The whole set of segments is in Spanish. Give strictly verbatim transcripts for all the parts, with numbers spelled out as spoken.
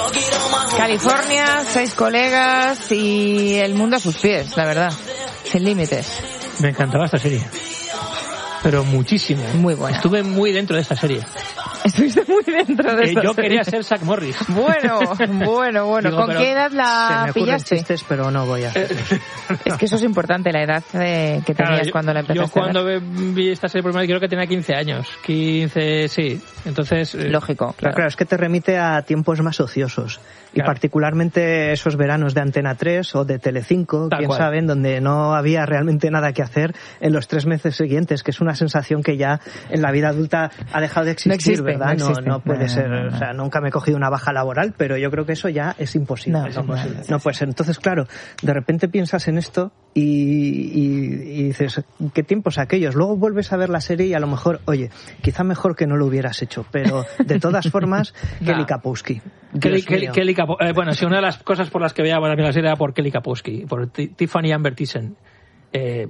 California, seis colegas y el mundo a sus pies, la verdad. Sin límites. Me encantaba esta serie. Pero muchísimo. Muy buena. Estuve muy dentro de esta serie. Estuviste muy dentro de eh, esta Yo serie. quería ser Zack Morris. Bueno, bueno, bueno. Digo, ¿Con qué edad la se me ocurren pillaste? chistes, pero no voy a hacer. Es que eso es importante, la edad eh, que tenías Claro, yo, cuando la empezaste Yo cuando a ver. vi esta serie por primera vez creo que tenía quince años. quince, sí. Entonces... eh, Lógico, Claro, claro. claro, es que te remite a tiempos más ociosos. Y Claro. particularmente esos veranos de Antena tres o de Telecinco, Tal quién cual. sabe, en donde no había realmente nada que hacer en los tres meses siguientes, que es una sensación que ya en la vida adulta ha dejado de existir, No existe, ¿verdad? no No, existe. no puede No, no, ser, no, no. o sea, nunca me he cogido una baja laboral, pero yo creo que eso ya es imposible. No, No, es imposible. no puede ser. Entonces, claro, de repente piensas en esto y, y, y dices, ¿qué tiempos aquellos? Luego vuelves a ver la serie y a lo mejor, oye, quizá mejor que no lo hubieras hecho, pero de todas formas, Kelly Kapowski. Kelly, Dios Kelly, mío. Kelly Kapo- eh, bueno, sí, una de las cosas por las que veía bueno, la serie era por Kelly Kapowski, por T- Tiffany Amber Thiessen. Eh,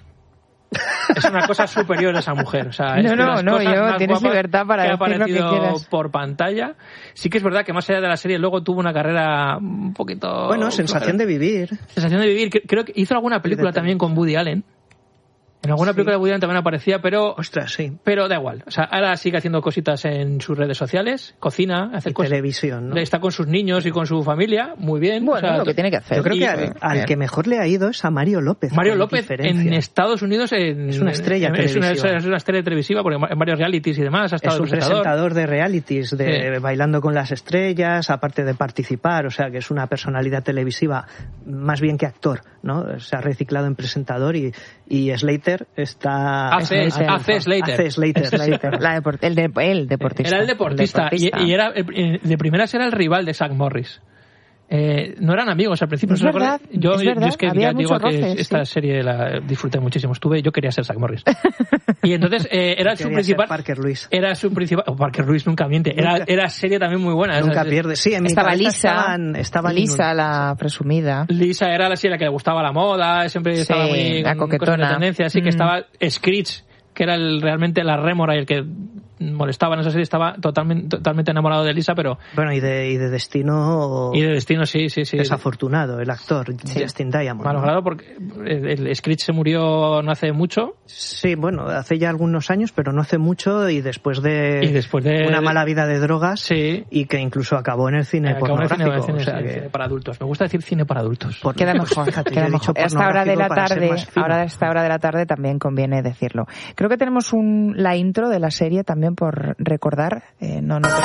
es una cosa superior a esa mujer. O sea, es No, de no, las no, cosas yo- más tienes guapas libertad para que ha decir lo que aparecido quieras. por pantalla. Sí que es verdad que más allá de la serie luego tuvo una carrera un poquito... Bueno, sensación de vivir. Sensación de vivir. Creo que hizo alguna película de también con Woody Allen. En alguna Sí. película de Woody Allen también aparecía, pero... Ostras, sí. Pero da igual. O sea, ahora sigue haciendo cositas en sus redes sociales, cocina, hace Y cosas. televisión, ¿no? Está con sus niños y con su familia, muy bien. Bueno, o sea, lo que tiene que hacer. Yo creo Y- que al, al que mejor le ha ido es a Mario López. Mario con López diferencia. en Estados Unidos en- Es una estrella en- es una, televisiva. es una estrella televisiva porque en varios realities y demás ha estado Es un de presentador. presentador de realities, de Sí. Bailando con las Estrellas, aparte de participar, o sea que es una personalidad televisiva más bien que actor, ¿no? Se ha reciclado en presentador y, y Slater está... Hace- ha- hace Slater. Hace Slater. Slater, la deport- el, de- el deportista. Era el deportista, El Y, y era eh, de primeras era el rival de Zack Morris. Eh, no eran amigos al principio. Es no sé, verdad, yo, es yo verdad, es que había ya digo mucho que roce, esta sí. serie la disfruté muchísimo. Estuve, yo quería ser Zack Morris. Y entonces eh, era su Quería principal. ser Parker Lewis. Era su principal. oh, Parker Lewis nunca miente. Era, Nunca. era serie también muy buena. Nunca Esa- pierde. Sí, en mi Estaba cabeza Lisa, estaban- estaban Lisa, la presumida. Lisa era la serie que le gustaba la moda, siempre Sí, estaba muy la con cosas de coquetona. tendencia, así que Mm. estaba Screech, que era el, realmente la rémora y el que molestaba en esa serie, estaba totalmente, totalmente enamorado de Lisa, pero Bueno, y de, y de destino y de destino sí, sí, sí. desafortunado, el actor, Sí. Justin Diamond. ¿no? Malogrado porque el, el Screech se murió no hace mucho Sí, bueno, hace ya algunos años, pero no hace mucho y después de, y después de una mala vida de drogas sí, y que incluso acabó en el cine acabó en el cine, pornográfico. cine- o sea cine- que- cine para adultos. Me gusta decir cine para adultos. por- Queda mejor, Fíjate, queda yo he dicho mejor. A esta hora de la pornográfico para ser tarde, más fino. ahora a esta hora de la tarde también conviene decirlo. Creo que tenemos un, la intro de la serie también por recordar. Eh, no, no.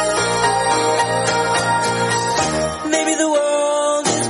Maybe the world is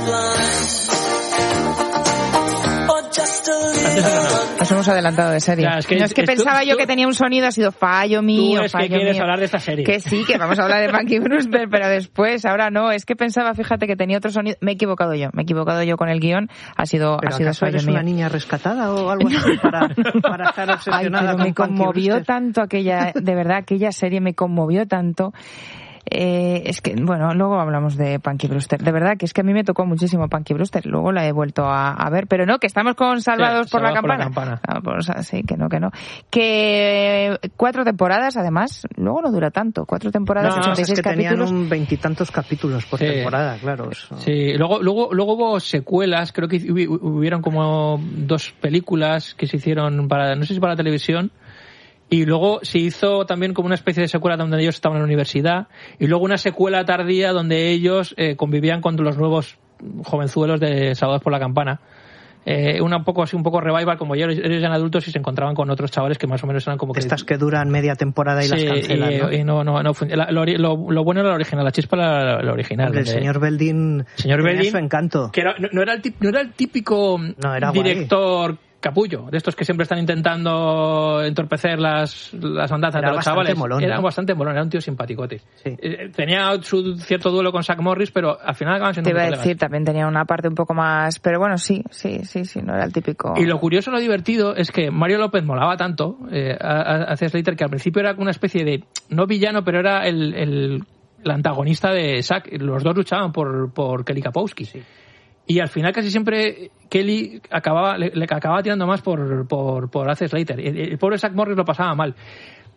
blind, or just a little. Nos hemos adelantado de serie. Ya, es que no es que esto- pensaba yo esto- que tenía un sonido, ha sido fallo mío, Tú es que fallo quieres mío. hablar de esta serie. Que sí, que vamos a hablar de Punky Brewster, pero después, ahora no. Es que pensaba, fíjate, que tenía otro sonido. Me he equivocado yo, me he equivocado yo con el guión. Ha sido, ¿Pero ha sido acaso fallo eres mío. una niña rescatada o algo así para, para estar Ay, obsesionada pero con me Punky conmovió Brewster? tanto aquella, de verdad, aquella serie me conmovió tanto. Eh, es que, bueno, luego hablamos de Punky Brewster. De verdad que es que a mí me tocó muchísimo Punky Brewster. Luego la he vuelto a, a ver, pero no, que estamos con Salvados Sí, por, la Salvados por la Campana. Campana. Ah, pues, ah, sí, que no, que no. Que cuatro temporadas, además, luego no dura tanto. Cuatro temporadas, No, ochenta y Es seis que tenían capítulos. un veintitantos capítulos por Sí. temporada, claro. eso. Sí, luego, luego, luego hubo secuelas, creo que hubi- hubieron como dos películas que se hicieron para, no sé si para televisión, y luego se hizo también como una especie de secuela donde ellos estaban en la universidad, y luego una secuela tardía donde ellos eh, convivían con los nuevos jovenzuelos de Salvados por la Campana. Eh, una un poco así, un poco revival, como ya eres ya adultos y se encontraban con otros chavales que más o menos eran como que... Estas que duran media temporada y Sí, las cancelan, y, ¿no? y no, no, no fun- la- lo, ori- lo- lo bueno era la original, la chispa era la, la original. Hombre, el donde- señor Beldin Señor tenía Beldin, su encanto. que era- no, no era el tip- no era el típico No, era guay. director capullo, de estos que siempre están intentando entorpecer las, las andanzas Era de los bastante chavales. molón, Era ¿no? bastante molón, era un tío simpaticote. Sí. Eh, Tenía su cierto duelo con Zack Morris, pero al final acaban siendo Te iba a colegas. decir, también tenía una parte un poco más... Pero bueno, sí, sí, sí, sí, no era el típico... Y lo curioso, lo divertido, es que Mario López molaba tanto eh, a, a, a Slater que al principio era una especie de, no villano, pero era el, el, el antagonista de Zack. Los dos luchaban por, por Kelly Kapowski. Sí. Y al final casi siempre Kelly acababa, le, le acababa tirando más por, por, por Ace Slater. El, el pobre Zack Morris lo pasaba mal.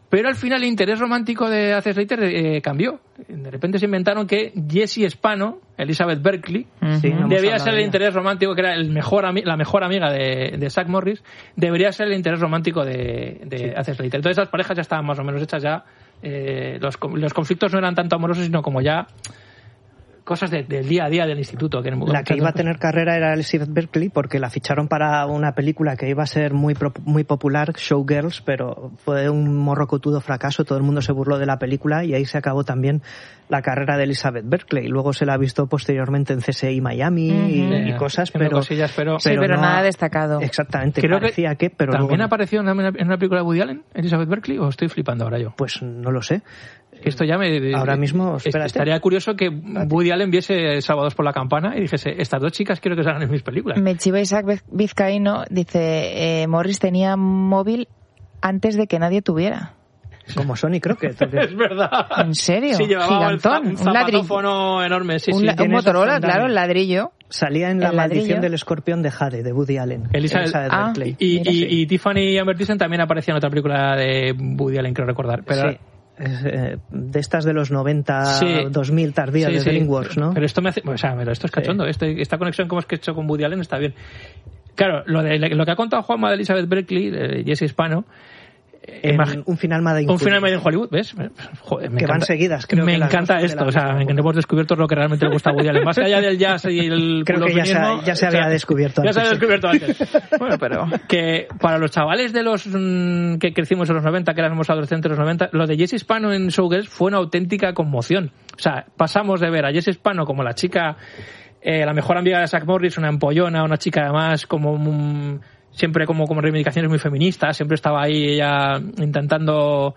Pero al final el interés romántico de Heath Slater eh, cambió. De repente se inventaron que Jessie Spano, Elizabeth Berkley, Sí, no hemos debía hablado ser de el ella. interés romántico, que era el mejor ami- la mejor amiga de, de Zack Morris, debería ser el interés romántico de, de Heath Slater. Entonces las parejas ya estaban más o menos hechas ya. Eh, los, los conflictos no eran tanto amorosos, sino como ya cosas de- del día a día del instituto. Que La que iba a tener carrera era Elizabeth Berkley porque la ficharon para una película que iba a ser muy pro- muy popular, Showgirls, pero fue un morrocotudo fracaso, todo el mundo se burló de la película y ahí se acabó también la carrera de Elizabeth Berkley. Luego se la ha visto posteriormente en C S I Miami y, Ujú. y cosas, Haciendo pero, cosillas, pero- Sí, pero no nada ha- destacado. Exactamente, Creo que parecía que, pero ¿También luego no. apareció en una, en una película de Woody Allen, Elizabeth Berkley, o estoy flipando ahora yo? Pues no lo sé. Esto ya me... Ahora mismo, est- espérate. Estaría curioso que Woody Allen viese Sábados por la Campana y dijese, estas dos chicas quiero que salgan en mis películas. Me chiva Isaac Viz- Vizcaíno, dice, eh, Morris tenía móvil antes de que nadie tuviera. Como Sony Crockett. ¿o qué? Es verdad. ¿En serio? Sí, llevaba el za- Gigantón, un un ladrillo. zapatófono enorme, sí, un, sí. la- un tienes Motorola, razón, claro, Dani. el ladrillo. Salía en La El maldición ladrillo. del escorpión de Jade, de Woody Allen. Elizabeth- Ah, Berkley. Y, Mira, y- sí. y Tiffany Amber Thiessen también aparecía en otra película de Woody Allen, creo recordar. Pero, Sí. Es, eh, de estas de los noventa, Sí. dos mil tardías Sí, de sí. DreamWorks, ¿no? Pero esto me hace... O sea, pero esto es cachondo. Este- esta conexión que hemos hecho con Woody Allen está bien. Claro, lo, de, lo que ha contado Juanma de Elizabeth Berkley, de Jessie Hispano, En imag- un final Made in un final Hollywood. made in Hollywood, ¿ves? Joder, me Que van encanta- seguidas, creo Me que las encanta dos de esto, la o sea, misma que hemos descubierto lo que realmente le gusta a Woody Allen. Más allá del jazz y el Creo que ya se, pulofinismo, ya se o sea, había descubierto Ya se había antes, sí. descubierto antes. Bueno, pero que para los chavales de los mm, que crecimos en los noventa, que éramos adolescentes en los noventa, lo de Jessie Hispano en Showgirls fue una auténtica conmoción. O sea, pasamos de ver a Jessie Hispano como la chica, eh, la mejor amiga de Zack Morris, una empollona, una chica además como... mm, siempre como, como reivindicaciones muy feministas, siempre estaba ahí ella intentando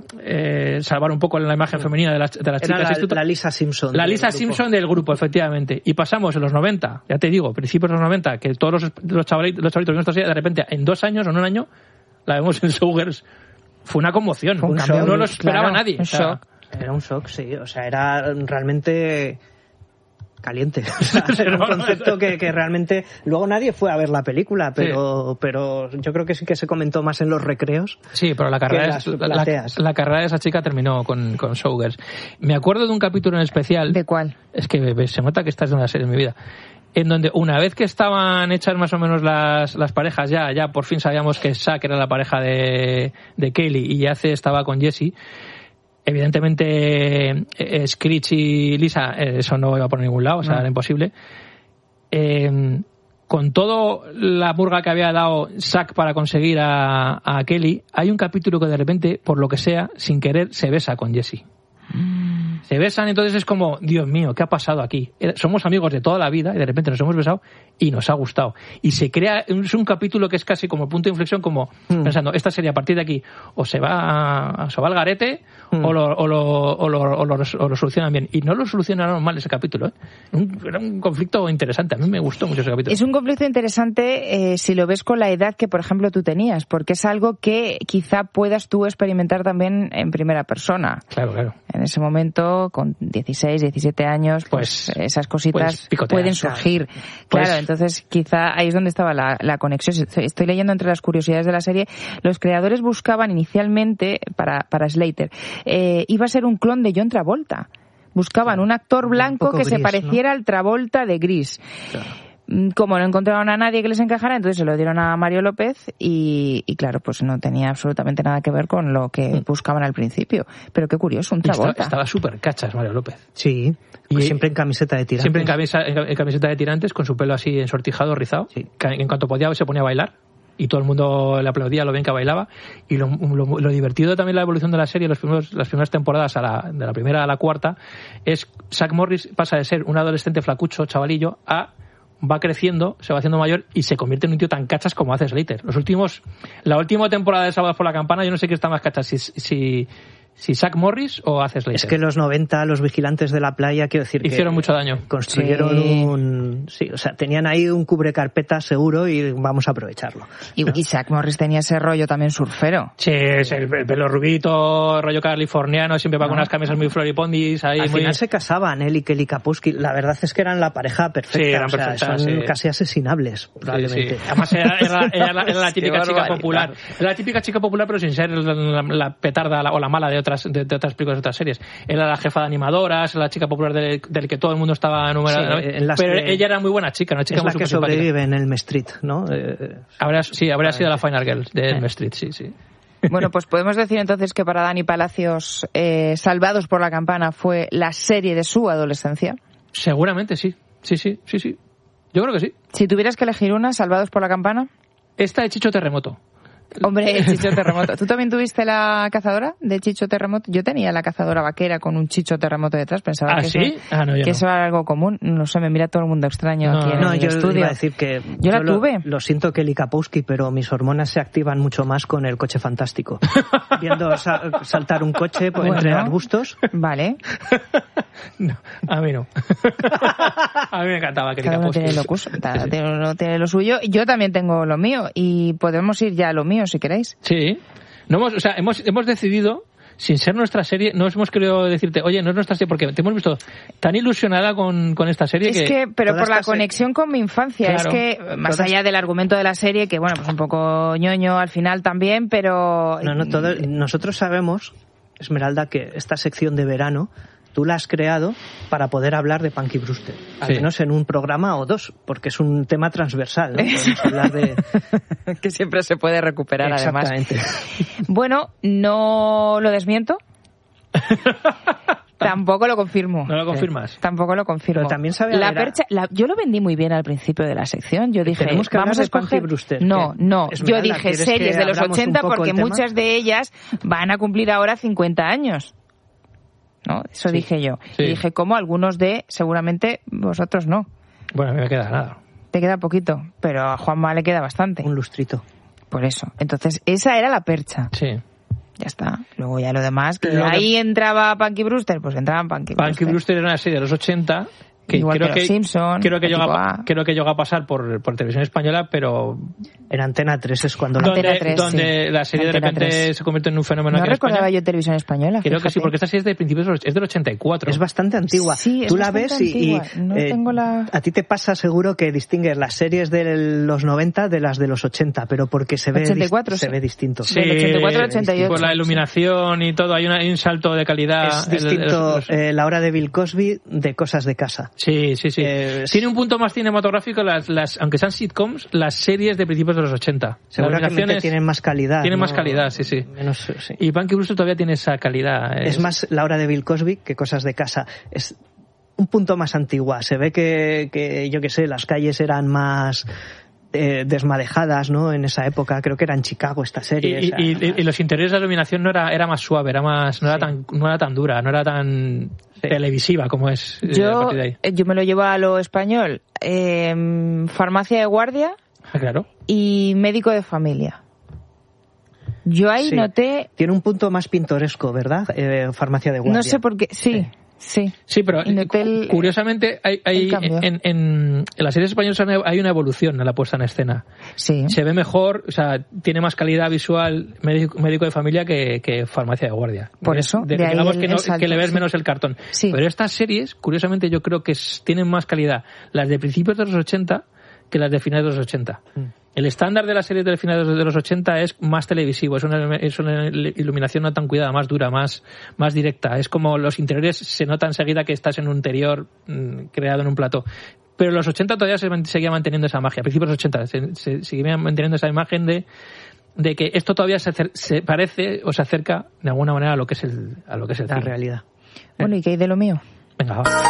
eh, salvar un poco la imagen femenina de las, de las Era chicas. la, instituto- la Lisa Simpson. la del Lisa grupo. Simpson del grupo, efectivamente. Y pasamos en los noventa, ya te digo, principios de los noventa, que todos los, los chavalitos, los chavalitos vimos así, de repente, en dos años o en un año, la vemos en Showgirls. Fue una conmoción. Fue un no shock, lo esperaba claro, nadie. un O sea, shock. Era un shock, sí. O sea, era realmente caliente. O sea, era un concepto que, que realmente... Luego nadie fue a ver la película, pero, pero yo creo que sí que se comentó más en los recreos. Sí, pero la carrera, que es- las la, la- plateas. la carrera de esa chica terminó con, con Showgirls. Me acuerdo de un capítulo en especial. ¿De cuál? Es que ves, se nota que estás en una serie de mi vida. En donde una vez que estaban hechas más o menos las, las parejas, ya, ya por fin sabíamos que Zack era la pareja de, de Kaylee y Ace estaba con Jessie. Evidentemente, eh, Screech y Lisa, eh, eso no iba por ningún lado, o sea, No. era imposible. Eh, con todo la murga que había dado Zack para conseguir a, a Kelly, hay un capítulo que de repente, por lo que sea, sin querer, se besa con Jessie. Se besan, entonces es como, Dios mío, ¿qué ha pasado aquí? Eh, Somos amigos de toda la vida y de repente nos hemos besado y nos ha gustado. Y se crea, es un capítulo que es casi como punto de inflexión, como Mm. pensando, esta serie a partir de aquí o se va, a- se va al garete Mm. o, lo, o, lo, o, lo, o, lo, o lo solucionan bien. Y no lo solucionaron mal ese capítulo. ¿eh? Un- era un conflicto interesante, a mí me gustó mucho ese capítulo. Es un conflicto interesante eh, si lo ves con la edad que, por ejemplo, tú tenías, porque es algo que quizá puedas tú experimentar también en primera persona. Claro, claro. En ese momento, con dieciséis, diecisiete años, pues, Pues- esas cositas pues picoteas, pueden claro. surgir. Pues- Claro, entonces quizá ahí es donde estaba la, la conexión. Estoy, estoy leyendo entre las curiosidades de la serie. Los creadores buscaban inicialmente, para, para Slater, eh, iba a ser un clon de John Travolta. Buscaban un actor blanco poco que se gris, pareciera al Travolta de Gris. Mm, Como no encontraron a nadie que les encajara, entonces se lo dieron a Mario López y, y claro, pues no tenía absolutamente nada que ver con lo que buscaban al principio. Pero qué curioso, un Y estaba Travolta. estaba súper cachas Mario López. Sí, pues Y- siempre en camiseta de tirantes. Siempre en, camisa, en camiseta de tirantes, con su pelo así ensortijado, rizado. Sí. Que en cuanto podía se ponía a bailar. Y todo el mundo le aplaudía lo bien que bailaba. Y lo, lo, lo divertido también de la evolución de la serie, los primeros, las primeras temporadas, a la, de la primera a la cuarta, es Zack Morris pasa de ser un adolescente flacucho, chavalillo, a va creciendo, se va haciendo mayor y se convierte en un tío tan cachas como hace Slater. Los últimos, la última temporada de Sábados por la Campana, yo no sé qué está más cachas, si, si, Si Zack Morris o Heath Slater. Es que los noventa, los vigilantes de la playa, quiero decir que... Hicieron mucho daño. Construyeron Sí. un... Sí, o sea, tenían ahí un cubrecarpetas seguro y vamos a aprovecharlo. Y Isaac Morris tenía ese rollo también surfero. Sí, es el, el pelo rubito, rollo californiano, siempre va No. con unas camisas muy floripondis. Ahí Al muy... final se casaban él y Kelly Kapowski. La verdad es que eran la pareja perfecta. Sí, eran o sea, perfectas, son sí. casi asesinables, Sí, probablemente. sí. Además era, era, era la, era la Qué típica chica barbaridad. popular. Era la típica chica popular, pero sin ser la, la- la petarda la- o la mala de otras de, de otras películas, de otras series. Era la jefa de animadoras, la chica popular del, del que todo el mundo estaba numerado. Sí, en las pero que- ella era muy buena chica, una chica Es muy la que supersimpática. sobrevive en Elm Street, ¿no? Eh, Habría, sí, habría sido la Final Girl de Elm Eh. Street, sí, sí. Bueno, pues podemos decir entonces que para Dani Palacios, eh, Salvados por la Campana fue la serie de su adolescencia. Seguramente sí, sí, sí, sí, sí. Yo creo que sí. Si tuvieras que elegir una, Salvados por la Campana. Esta de Chicho Terremoto. Hombre, Chicho Terremoto. ¿Tú también tuviste la cazadora de Chicho Terremoto? Yo tenía la cazadora vaquera con un Chicho Terremoto detrás. Pensaba ¿Ah, que, sí? eso, Ah, no, yo que no. eso era algo común. No sé, me mira todo el mundo extraño No, aquí en no, el yo estudio. iba a decir que... Yo la lo- tuve. Lo, siento, Kelly Kapowski, pero mis hormonas se activan mucho más con el coche fantástico. Viendo sa- saltar un coche por entre Bueno. arbustos. Vale. No, a mí no. A mí me encantaba que Cada uno tiene lo, cus- cada uno tiene lo suyo. Yo también tengo lo mío. Y podemos ir ya a lo mío, si queréis. Sí. No hemos, o sea, hemos, hemos decidido, sin ser nuestra serie, no hemos querido decirte, oye, no es nuestra serie, porque te hemos visto tan ilusionada con, con esta serie Es que... que, pero toda por la esta se- conexión con mi infancia, Claro. es que, más Todas- allá del argumento de la serie, que bueno, pues un poco ñoño al final también, pero... No, no, todo, nosotros sabemos, Esmeralda, que esta sección de verano tú la has creado para poder hablar de Punky Brewster. Al Sí. menos en un programa o dos, porque es un tema transversal, ¿no? Podemos hablar de... que siempre se puede recuperar, además. Exactamente. Bueno, no lo desmiento. Tampoco lo confirmo. ¿No lo confirmas? Tampoco lo confirmo. Pero también sabe a la vera- percha, la- yo lo vendí muy bien al principio de la sección. Yo dije, Tenemos que vamos hablar a de Punky escoger. Brewster, No, que- no. Yo Esmeralda, dije ¿quieres series que de los abramos un ochenta poco el porque tema? muchas de ellas van a cumplir ahora cincuenta años. ¿No? Eso Sí. dije yo. Sí. Y dije, como algunos de, seguramente vosotros no. Bueno, a mí me queda nada. Te queda poquito, pero a Juanma le queda bastante. Un lustrito. Por eso. Entonces, esa era la percha. Sí. Ya está. Luego ya lo demás, que Lo que- ahí entraba Punky Brewster, pues entraba en Punky Brewster. Punky Brewster era una serie de los ochenta que Igual creo que Los Simpson, creo que tipo llegó a, A. creo que llegó a pasar por, por televisión española, pero En Antena tres es cuando la... Antena donde, tres, donde sí. la serie de Antena repente tres. se convierte en un fenómeno No aquí en recordaba España. yo televisión española. Creo que sí, fíjate. porque esta serie es de principios de los- es del ochenta y cuatro. Es bastante antigua. Sí, es Tú la bastante ves y, y, antigua. No eh, tengo la- a ti te pasa seguro que distingues las series de los noventa de las de los ochenta, pero porque se ve, ochenta y dis- cuatro, se sí. ve distinto. Sí, Del ochenta y cuatro al ochenta y ocho. por la iluminación y todo, hay, una- hay un salto de calidad. Es El- el- distinto los- eh, la hora de Bill Cosby de Cosas de Casa. Sí, sí, sí. Eh, es- Tiene un punto más cinematográfico, las, las, aunque sean sitcoms, las series de principios de los ochenta. Seguramente Las animaciones tienen más calidad. tienen ¿no? más calidad, sí, sí. Menos, sí. Y Punky Brewster todavía tiene esa calidad. Es más la hora de Bill Cosby que Cosas de Casa. Es un punto más antigua. Se ve que, que yo qué sé, las calles eran más eh, desmadejadas, ¿no? En esa época. Creo que era en Chicago esta Y, serie. y- o sea, y- y los interiores de la iluminación no era, era más suave, era más, no era Sí. tan, no era tan dura, no era tan televisiva como es eh, a Yo, partir de ahí. yo me lo llevo a lo español. Eh, farmacia de guardia Ah, claro. y médico de familia. Yo ahí sí. noté... Tiene un punto más pintoresco, ¿verdad? Eh, farmacia de guardia. No sé por qué... Sí, sí. Sí, pero Y noté cu- el- curiosamente hay, hay el cambio. en, en, en las series españolas hay una evolución en la puesta en escena. Sí. Se ve mejor, o sea, tiene más calidad visual médico, médico de familia que, que farmacia de guardia. Por eso, de ahí digamos el- que, no- el salto, que le ves sí. menos el cartón. Sí. Pero estas series, curiosamente, yo creo que es- tienen más calidad las de principios de los ochenta que las de finales de los ochenta. Mm. El estándar de las series de finales de los ochenta es más televisivo, es una, es una iluminación no tan cuidada, más dura, más, más directa. Es como los interiores se nota enseguida que estás en un interior mm, creado en un plató. Pero en los ochenta todavía se man- seguía manteniendo esa magia. A principios de los ochenta se, se seguía manteniendo esa imagen de, de que esto todavía se, acer- se parece o se acerca de alguna manera a lo que es el, a lo que es el La cine. realidad. Bueno, ¿y qué hay de lo mío? Venga, va.